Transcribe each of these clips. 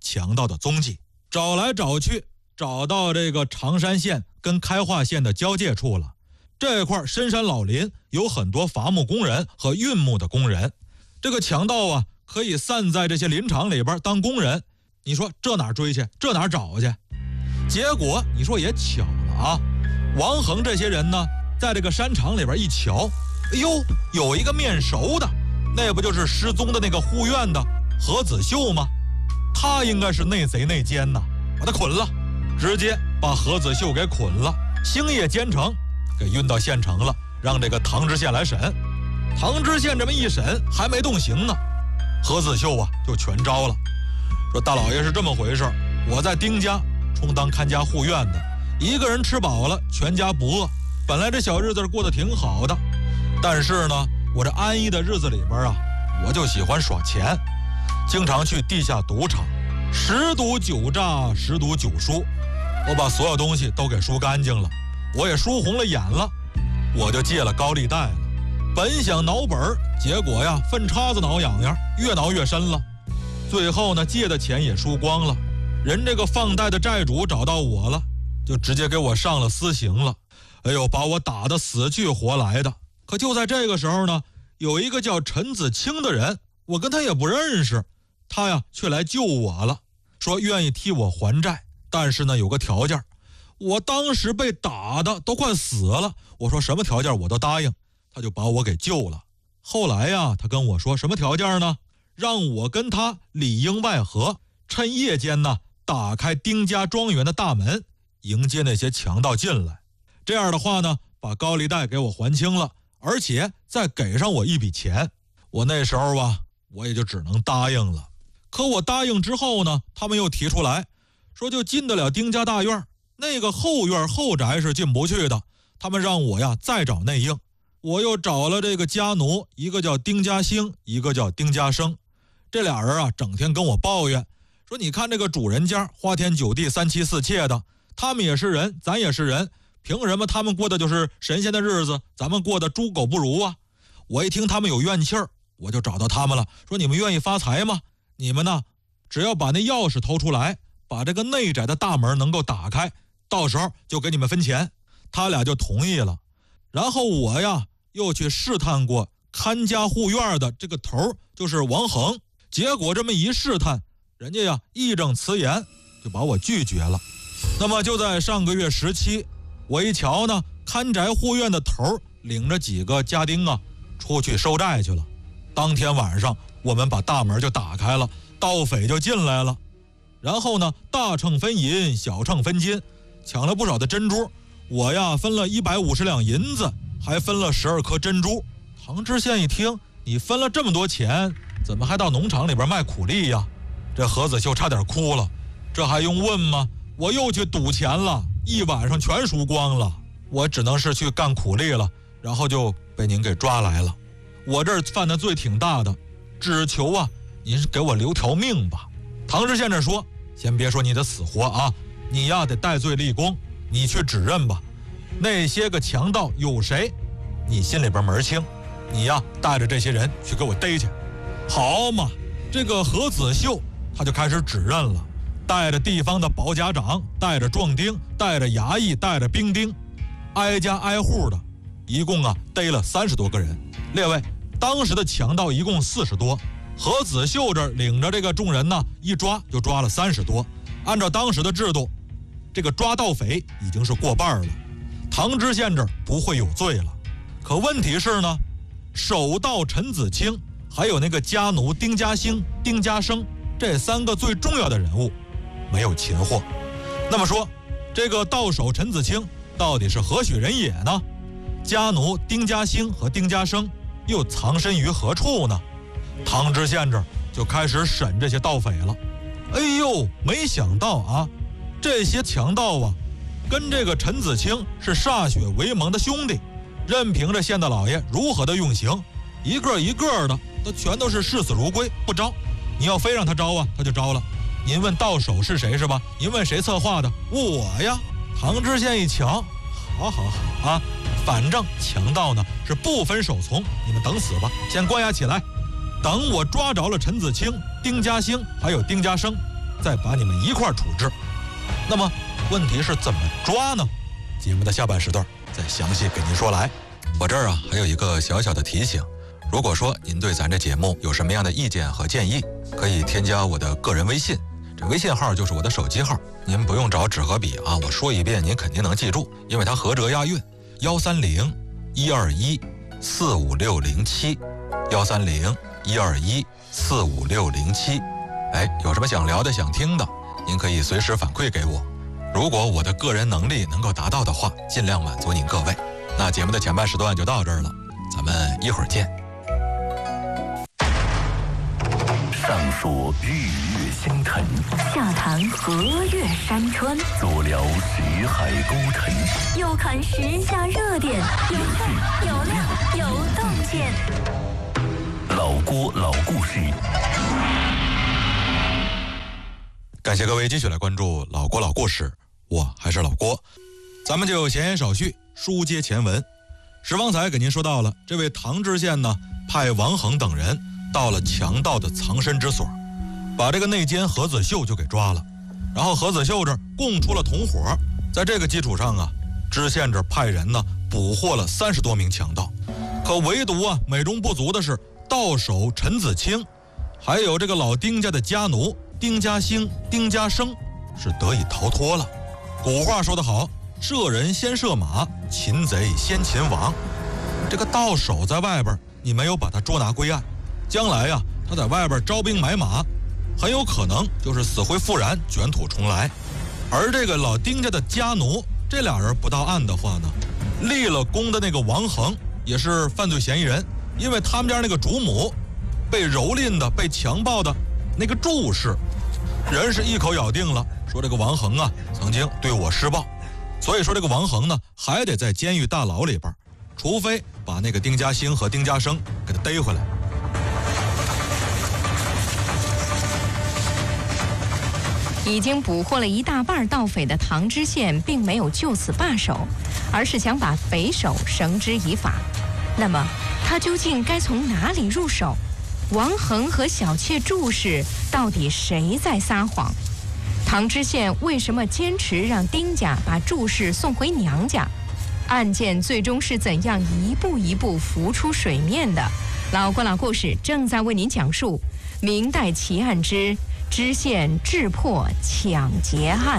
强盗的踪迹。找来找去，找到这个常山县跟开化县的交界处了。这块深山老林有很多伐木工人和运木的工人，这个强盗啊可以散在这些林场里边当工人。你说这哪追去，这哪找去？结果你说也巧了啊，王恒这些人呢，在这个山场里边一瞧，哎呦，有一个面熟的，那不就是失踪的那个护院的何子秀吗？他应该是内贼内奸呐，把他捆了，直接把何子秀给捆了，星夜兼程给运到县城了，让这个唐知县来审。唐知县这么一审，还没动刑呢，何子秀啊就全招了，说大老爷是这么回事，我在丁家充当看家护院的，一个人吃饱了，全家不饿。本来这小日子过得挺好的，但是呢，我这安逸的日子里边啊，我就喜欢耍钱，经常去地下赌场，十赌九诈，十赌九输，我把所有东西都给输干净了，我也输红了眼了，我就借了高利贷了。本想挠本，结果呀，粪叉子挠痒痒，越挠越深了。最后呢，借的钱也输光了，人这个放贷的债主找到我了，就直接给我上了私刑了。哎呦，把我打得死去活来的。可就在这个时候呢，有一个叫陈子清的人，我跟他也不认识，他呀却来救我了，说愿意替我还债，但是呢有个条件。我当时被打的都快死了，我说什么条件我都答应，他就把我给救了。后来呀，他跟我说什么条件呢？让我跟他里应外合，趁夜间呢打开丁家庄园的大门，迎接那些强盗进来。这样的话呢，把高利贷给我还清了，而且再给上我一笔钱。我那时候啊，我也就只能答应了。可我答应之后呢，他们又提出来，说就进得了丁家大院，那个后院后宅是进不去的，他们让我呀再找内应。我又找了这个家奴，一个叫丁家兴，一个叫丁家生。这俩人啊，整天跟我抱怨，说你看这个主人家花天酒地，三妻四妾的，他们也是人，咱也是人，凭什么他们过的就是神仙的日子，咱们过得猪狗不如啊？我一听他们有怨气儿，我就找到他们了，说你们愿意发财吗？你们呢，只要把那钥匙偷出来，把这个内宅的大门能够打开，到时候就给你们分钱。他俩就同意了。然后我呀又去试探过看家护院的这个头，就是王恒，结果这么一试探，人家呀义正辞严，就把我拒绝了。那么就在上个月17，我一瞧呢，看宅护院的头领着几个家丁啊出去收债去了。当天晚上我们把大门就打开了，盗匪就进来了。然后呢，大秤分银，小秤分金，抢了不少的珍珠。我呀分了150两银子，还分了12颗珍珠。唐知县一听，你分了这么多钱，怎么还到农场里边卖苦力呀？这何子秀差点哭了。这还用问吗？我又去赌钱了，一晚上全输光了，我只能是去干苦力了，然后就被您给抓来了。我这儿犯的罪挺大的，只求啊您给我留条命吧。唐知县这说，先别说你的死活啊，你呀得戴罪立功，你去指认吧。那些个强盗有谁，你心里边门清，你呀带着这些人去给我逮去。好嘛，这个何子秀他就开始指认了，带着地方的保甲长，带着壮丁，带着衙役，带着兵丁，挨家挨户的，一共啊逮了30多个人。列位，当时的强盗一共40多，何子秀这领着这个众人呢，一抓就抓了30多。按照当时的制度，这个抓盗匪已经是过半了，唐知县这儿不会有罪了。可问题是呢，首盗陈子清，还有那个家奴丁家兴、丁家生，这3个最重要的人物没有擒获。那么说，这个盗首陈子清到底是何许人也呢？家奴丁家兴和丁家生又藏身于何处呢？唐知县这儿就开始审这些盗匪了。哎呦，没想到啊，这些强盗啊跟这个陈子清是歃血为盟的兄弟，任凭着县大老爷如何的用刑，一个一个的都全都是视死如归，不招。你要非让他招啊，他就招了。您问到手是谁是吧？您问谁策划的？我呀。唐知县一瞧，好啊，反正强盗呢是不分手从，你们等死吧，先关押起来。等我抓着了陈子清、丁家兴还有丁家生， 再把你们一块处置。那么问题是怎么抓呢？节目的下半时段再详细给您说来。我这儿还有一个小小的提醒，如果说您对咱这节目有什么样的意见和建议，可以添加我的个人微信，这微信号就是我的手机号，您不用找纸和笔啊，我说一遍您肯定能记住，因为它合辙押韵，130-121-45607，130-121-45607。有什么想聊的想听的，您可以随时反馈给我，如果我的个人能力能够达到的话，尽量满足您各位。那节目的前半时段就到这儿了，咱们一会儿见。 上说日月星辰， 下谈河岳山川， 左聊识海沟沉， 右看时下热点，有趣有料有洞见。 老郭老故事。 感谢各位继续来关注老郭老故事，我还是老郭。咱们就闲言少叙，书接前文。石方才给您说到了，这位唐知县呢，派王衡等人到了强盗的藏身之所，把这个内奸何子秀就给抓了。然后何子秀这儿供出了同伙，在这个基础上知县这儿派人呢捕获了30多名强盗。可唯独美中不足的是，盗首陈子清，还有这个老丁家的家奴丁家兴、丁家生是得以逃脱了。古话说得好，射人先射马，擒贼先擒王。这个盗首在外边，你没有把他捉拿归案，将来他在外边招兵买马，很有可能就是死灰复燃，卷土重来。而这个老丁家的家奴，这俩人不到案的话呢，立了功的那个王衡也是犯罪嫌疑人，因为他们家那个主母被蹂躏的、被强暴的那个柱氏，人是一口咬定了，说这个王衡曾经对我施暴，所以说这个王衡呢还得在监狱大牢里边，除非把那个丁家兴和丁家生给他逮回来。 已经捕获了一大半盗匪的唐知县并没有就此罢手，而是想把匪首绳之以法。那么他究竟该从哪里入手？王衡和小妾祝氏到底谁在撒谎？唐知县为什么坚持让丁家把祝氏送回娘家？案件最终是怎样一步一步浮出水面的？老郭老故事正在为您讲述明代奇案之知县智破抢劫案。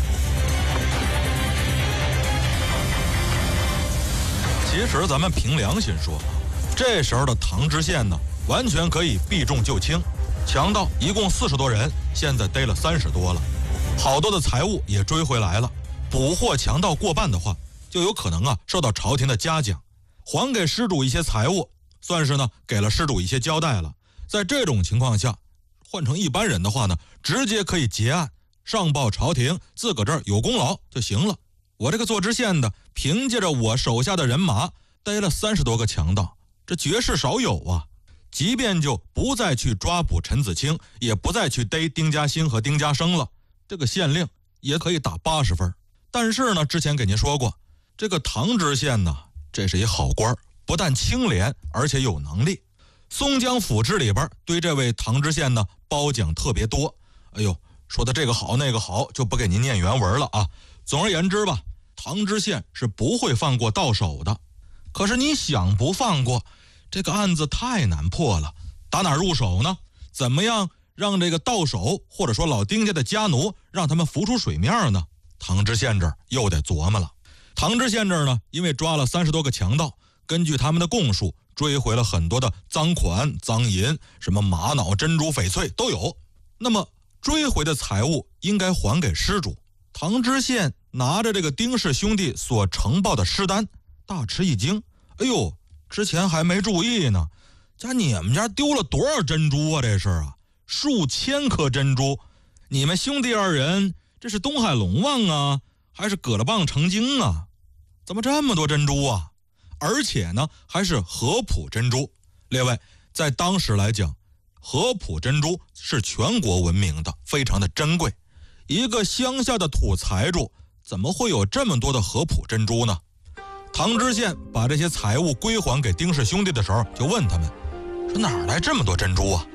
其实咱们凭良心说，这时候的唐知县呢，完全可以避重就轻。强盗一共40多人，现在逮了30多了，好多的财物也追回来了。捕获强盗过半的话，就有可能受到朝廷的嘉奖，还给施主一些财物，算是呢给了施主一些交代了。在这种情况下，换成一般人的话呢，直接可以结案，上报朝廷，自个这儿有功劳就行了。我这个做知县的，凭借着我手下的人马，逮了30多个强盗，这绝世少有啊！即便就不再去抓捕陈子清，也不再去逮丁家兴和丁家生了，这个县令也可以打80分。但是呢，之前给您说过，这个唐知县呢，这是一好官，不但清廉，而且有能力。松江府治里边对这位唐知县呢褒奖特别多，说的这个好那个好，就不给您念原文了啊。总而言之吧，唐知县是不会放过盗首的。可是你想不放过，这个案子太难破了，打哪入手呢？怎么样让这个盗首或者说老丁家的家奴让他们浮出水面呢？唐知县这儿又得琢磨了。唐知县这儿呢，因为抓了30多个强盗，根据他们的供述，追回了很多的赃款、赃银，什么玛瑙、珍珠、翡翠都有。那么追回的财物应该还给失主。唐知县拿着这个丁氏兄弟所呈报的尸单，大吃一惊。之前还没注意呢，你们家丢了多少珍珠啊？这是数千颗珍珠。你们兄弟2人，这是东海龙王啊，还是葛勒棒成精啊？怎么这么多珍珠啊？而且呢，还是合浦珍珠。列位，在当时来讲，合浦珍珠是全国闻名的，非常的珍贵。一个乡下的土财主，怎么会有这么多的合浦珍珠呢？唐知县把这些财物归还给丁氏兄弟的时候，就问他们说：哪来这么多珍珠啊？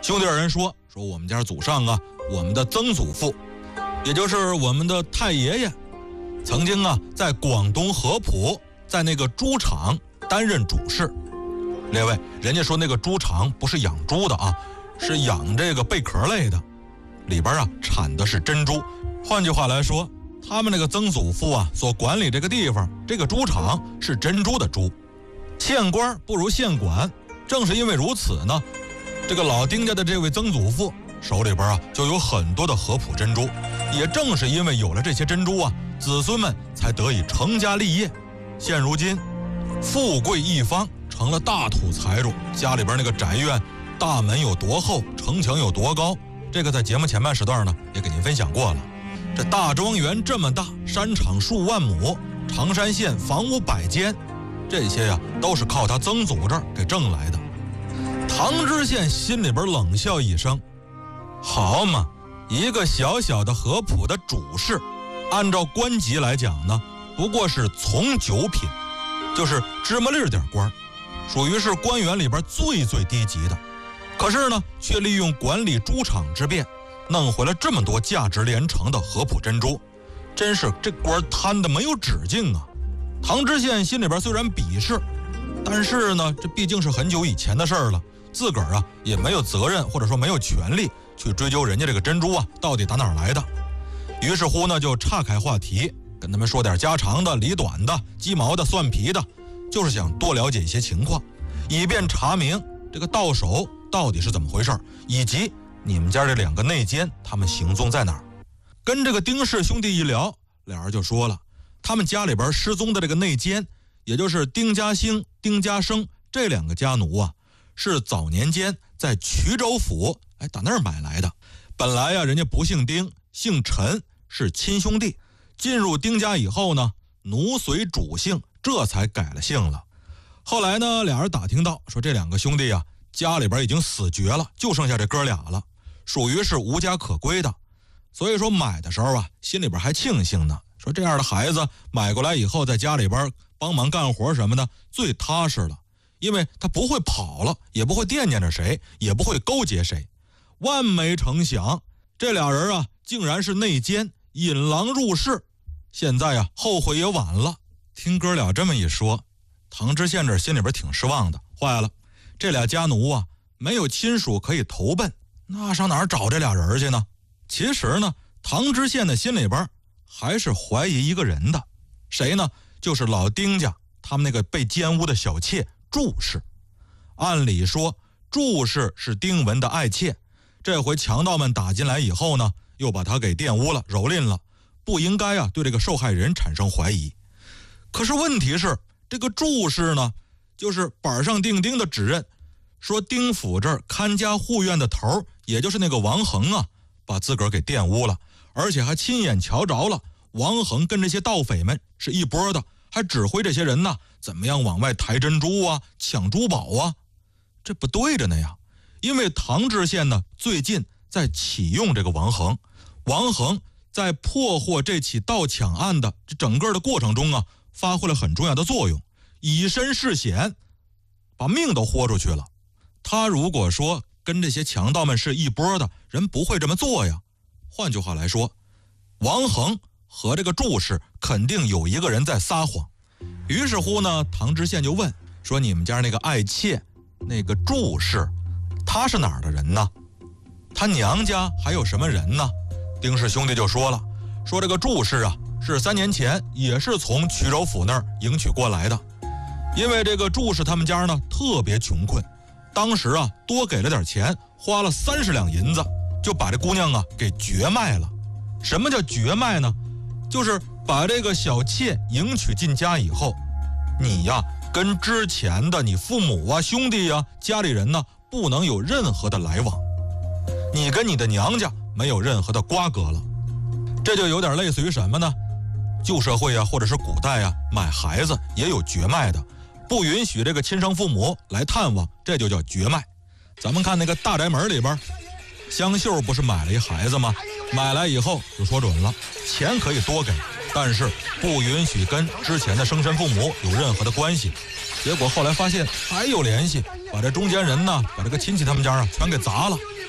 兄弟二人说我们家祖上啊，我们的曾祖父，也就是我们的太爷爷，曾经啊在广东合浦，在那个猪场担任主事。列位，人家说那个猪场不是养猪的啊，是养这个贝壳类的，里边啊产的是珍珠。换句话来说，他们那个曾祖父啊所管理这个地方，这个猪场是珍珠的猪。县官不如县管，正是因为如此呢，这个老丁家的这位曾祖父手里边啊就有很多的合浦珍珠。也正是因为有了这些珍珠啊，子孙们才得以成家立业。现如今富贵一方，成了大土财主，家里边那个宅院大门有多厚，城墙有多高，这个在节目前半时段呢也给您分享过了。这大庄园这么大，山场数万亩，常山县房屋百间，这些呀都是靠他曾祖这儿给挣来的。唐知县心里边冷笑一声，好嘛，一个小小的合浦的主事，按照官级来讲呢，不过是从九品，就是芝麻粒点官，属于是官员里边最低级的。可是呢，却利用管理猪场之便，弄回了这么多价值连城的合浦珍珠，真是这官贪的没有止境啊！唐知县心里边虽然鄙视，但是呢，这毕竟是很久以前的事儿了，自个儿啊也没有责任或者说没有权利去追究人家这个珍珠啊到底打哪儿来的。于是乎呢，就岔开话题，跟他们说点家长的、里短的、鸡毛的、蒜皮的，就是想多了解一些情况，以便查明这个到手到底是怎么回事，以及你们家这两个内奸他们行踪在哪儿。跟这个丁氏兄弟一聊，俩人就说了，他们家里边失踪的这个内奸，也就是丁家兴、丁家生这两个家奴啊，是早年间在衢州府打那儿买来的。本来呀，人家不姓丁，姓陈，是亲兄弟。进入丁家以后呢，奴随主姓，这才改了姓了。后来呢，俩人打听到说这两个兄弟啊，家里边已经死绝了，就剩下这哥俩了，属于是无家可归的。所以说买的时候啊，心里边还庆幸呢，说这样的孩子买过来以后，在家里边帮忙干活什么的，最踏实了，因为他不会跑了，也不会惦念着谁，也不会勾结谁。万没成想，这俩人啊，竟然是内奸，引狼入室。现在啊，后悔也晚了。听哥俩这么一说，唐知县这心里边挺失望的，坏了，这俩家奴啊，没有亲属可以投奔，那上哪儿找这俩人去呢？其实呢，唐知县的心里边还是怀疑一个人的，谁呢？就是老丁家他们那个被奸污的小妾祝氏。按理说，祝氏是丁文的爱妾，这回强盗们打进来以后呢，又把他给玷污了、蹂躏了，不应该啊对这个受害人产生怀疑。可是问题是，这个祝氏呢，就是板上钉钉的指认，说丁府这儿看家护院的头，也就是那个王恒啊，把自个儿给玷污了，而且还亲眼瞧着了王恒跟这些盗匪们是一波的，还指挥这些人呢怎么样往外抬珍珠啊、抢珠宝啊，这不对着呢呀。因为唐知县呢最近在启用这个王恒，王恒在破获这起盗抢案的这整个的过程中啊，发挥了很重要的作用，以身试险，把命都豁出去了。他如果说跟这些强盗们是一波的，人不会这么做呀。换句话来说，王恒和这个祝氏肯定有一个人在撒谎。于是乎呢，唐知县就问说，你们家那个爱妾那个祝氏，她是哪儿的人呢？她娘家还有什么人呢？丁氏兄弟就说了，说这个祝氏啊，是3年前也是从衢州府那儿迎娶过来的。因为这个祝氏他们家呢特别穷困，当时啊多给了点钱，花了30两银子，就把这姑娘啊给绝卖了。什么叫绝卖呢？就是把这个小妾迎娶进家以后，你呀跟之前的你父母啊、兄弟啊、家里人呢不能有任何的来往，你跟你的娘家没有任何的瓜葛了。这就有点类似于什么呢？旧社会啊，或者是古代啊，买孩子也有绝卖的，不允许这个亲生父母来探望，这就叫绝卖。咱们看那个大宅门里边，香秀不是买了一孩子吗？买来以后就说准了，钱可以多给，但是不允许跟之前的生身父母有任何的关系。结果后来发现还有联系，把这中间人呢，把这个亲戚他们家啊全给砸了。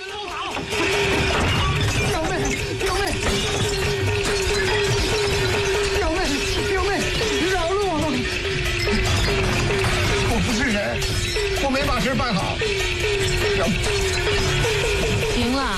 表妹，表妹，表妹，表妹，饶了我吧！我不是人，我没把事办好。 行了，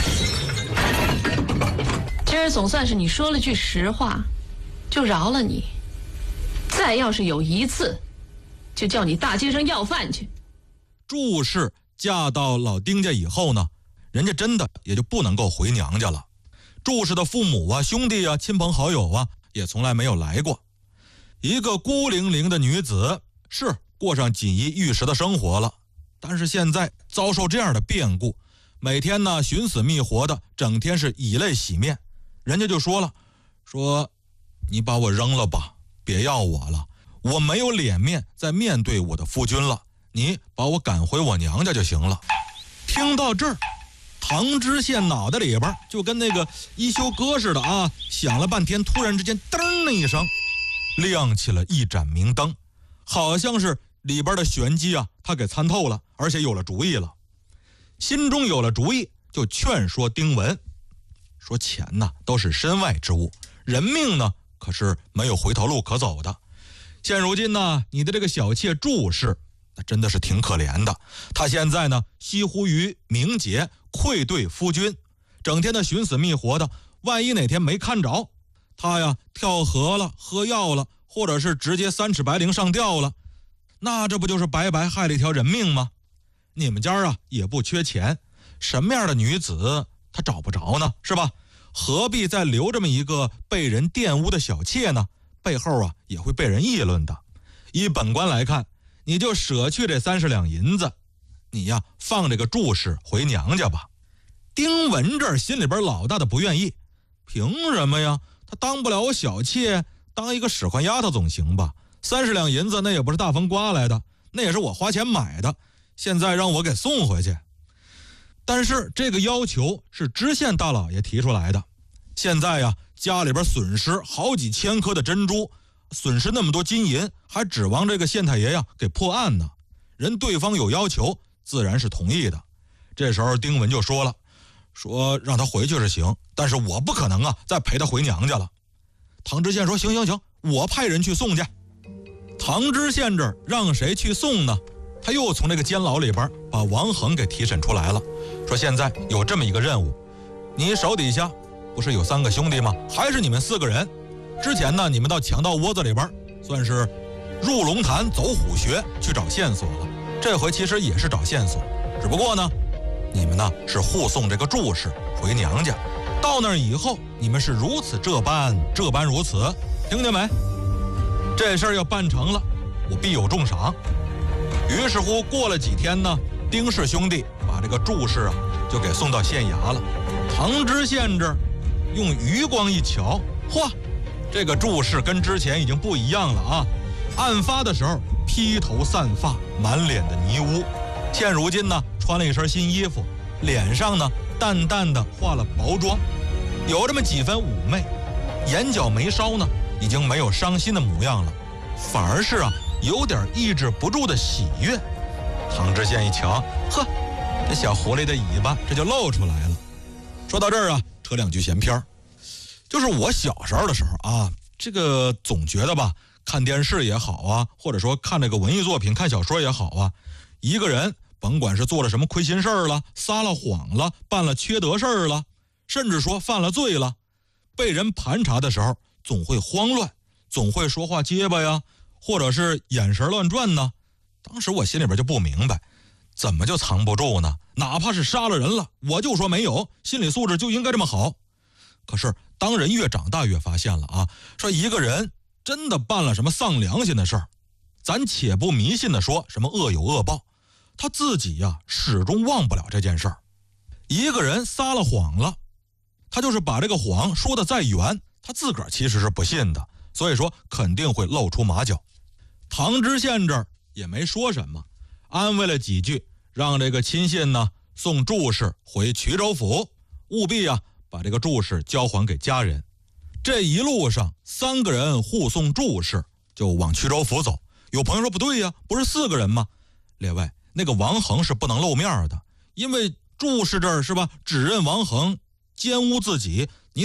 今儿总算是你说了句实话，就饶了你。再要是有一次，就叫你大街上要饭去。 祝氏嫁到老丁家以后呢，人家真的也就不能够回娘家了。祝氏的父母啊、兄弟啊、亲朋好友啊，也从来没有来过。一个孤零零的女子，是过上锦衣玉食的生活了，但是现在遭受这样的变故，每天呢寻死觅活的，整天是以泪洗面。人家就说了，说你把我扔了吧，别要我了，我没有脸面再面对我的夫君了，你把我赶回我娘家就行了。听到这儿，唐知县脑袋里边就跟那个一休哥似的啊，响了半天，突然之间噔的一声亮起了一盏明灯，好像是里边的玄机啊他给参透了，而且有了主意了。心中有了主意，就劝说丁文，说钱呢都是身外之物，人命呢可是没有回头路可走的。现如今呢，你的这个小妾祝氏那真的是挺可怜的，她现在呢惜乎于名节，愧对夫君，整天的寻死觅活的，万一哪天没看着她呀，跳河了、喝药了，或者是直接3尺白绫上吊了，那这不就是白白害了一条人命吗？你们家啊也不缺钱，什么样的女子她找不着呢，是吧？何必再留这么一个被人玷污的小妾呢？背后啊也会被人议论的。以本官来看，你就舍去这30两银子，你呀放这个祝氏回娘家吧。丁文这儿心里边老大的不愿意，凭什么呀？他当不了我小妾，当一个使唤丫头总行吧？30两银子那也不是大风刮来的，那也是我花钱买的，现在让我给送回去。但是这个要求是知县大老爷提出来的，现在呀家里边损失好几千颗的珍珠，损失那么多金银，还指望这个县太爷呀给破案呢。人对方有要求，自然是同意的。这时候丁文就说了，说让他回去是行，但是我不可能啊再陪他回娘家了。唐知县说行行行，我派人去送去。唐知县这儿让谁去送呢？他又从这个监牢里边把王恒给提审出来了，说现在有这么一个任务，你手底下不是有3个兄弟吗？还是你们4个人。之前呢你们到强盗窝子里边算是入龙潭走虎穴去找线索了，这回其实也是找线索，只不过呢你们呢是护送这个祝氏回娘家，到那儿以后你们是如此这般如此，听见没？这事儿要办成了，我必有重赏。于是乎过了几天呢，丁氏兄弟把这个祝氏啊就给送到县衙了。唐知县这儿用余光一瞧，嚯，这个祝氏跟之前已经不一样了啊！案发的时候披头散发，满脸的泥污，现如今呢穿了一身新衣服，脸上呢淡淡的化了薄妆，有这么几分妩媚，眼角眉梢呢已经没有伤心的模样了，反而是啊有点抑制不住的喜悦。唐知县一瞧，呵，这小狐狸的尾巴这就露出来了。说到这儿啊，扯2句闲篇，就是我小时候的时候啊，这个总觉得吧，看电视也好啊，或者说看这个文艺作品、看小说也好啊，一个人甭管是做了什么亏心事儿了，撒了谎了，办了缺德事儿了，甚至说犯了罪了，被人盘查的时候总会慌乱，总会说话结巴呀，或者是眼神乱转呢。当时我心里边就不明白，怎么就藏不住呢？哪怕是杀了人了，我就说没有，心理素质就应该这么好。可是当人越长大越发现了啊，说一个人真的办了什么丧良心的事儿，咱且不迷信的说什么恶有恶报，他自己呀始终忘不了这件事儿。一个人撒了谎了，他就是把这个谎说的再圆，他自个儿其实是不信的，所以说肯定会露出马脚。唐知县这儿也没说什么，安慰了几句，让这个亲信呢送祝氏回衢州府，务必啊把这个祝氏交还给家人。这一路上3个人护送祝氏就往衢州府走。有朋友说不对呀，不是4个人吗？列位，那个王恒是不能露面的，因为注视这儿是吧？指认王恒奸污自己，